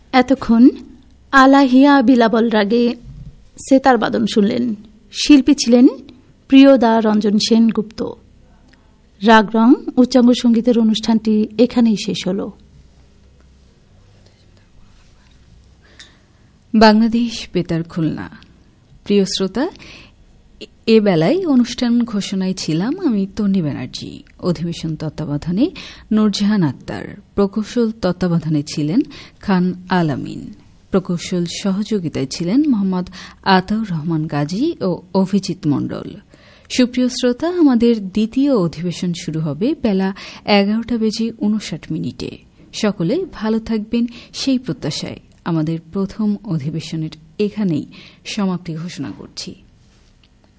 এতক্ষণ আলাহিয়া বিলাবল রাগে সেতার বাদন শুনলেন। শিল্পী ছিলেন প্রিয়দা রঞ্জন সেনগুপ্ত। রাগরং উচ্চাঙ্গ সঙ্গীতের অনুষ্ঠানটি এখানেই শেষ হল। বাংলাদেশ বেতার খুলনা। প্রিয় শ্রোতা, এ বেলায় অনুষ্ঠান ঘোষণায় ছিলাম আমি তন্নি ব্যানার্জি। অধিবেশন তত্ত্বাবধানে নূরজাহান আক্তার, প্রকৌশল তত্ত্বাবধানে ছিলেন খান আলামিন, প্রকৌশল সহযোগিতায় ছিলেন মোহাম্মদ আতাউর রহমান গাজী ও অভিজিৎ মণ্ডল। সুপ্রিয় শ্রোতা, আমাদের দ্বিতীয় অধিবেশন শুরু হবে বেলা 11:59। সকলে ভালো থাকবেন সেই প্রত্যাশায় আমাদের প্রথম অধিবেশনের এখানেই সমাপ্তি ঘোষণা করছি।